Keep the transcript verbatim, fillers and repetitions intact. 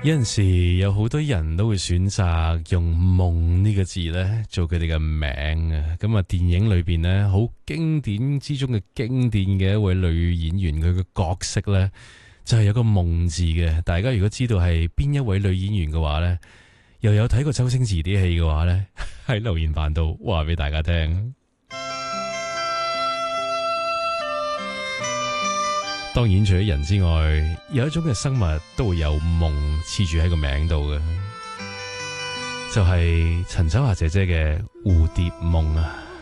有陣時有好多人都會選擇用夢呢個字咧做佢哋嘅名啊，咁啊電影裏邊咧好經典之中嘅經典嘅一位女演員，佢嘅角色咧就係有個夢字嘅。大家如果知道係邊一位女演員嘅話咧，又有睇過周星馳啲戲嘅話咧，喺留言板度話俾大家聽。當然除咗人之外，有一種嘅生物都會有夢黐住喺個名度嘅，就係陳秋霞姐姐嘅蝴蝶夢啊。